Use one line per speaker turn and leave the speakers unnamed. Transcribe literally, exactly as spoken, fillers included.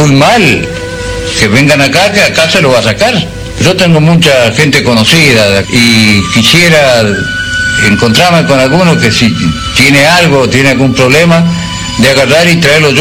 muy mal, que vengan acá, que acá se lo va a sacar. Yo tengo mucha gente conocida y quisiera encontrarme con alguno que si tiene algo, tiene algún problema, de agarrar y traerlo yo.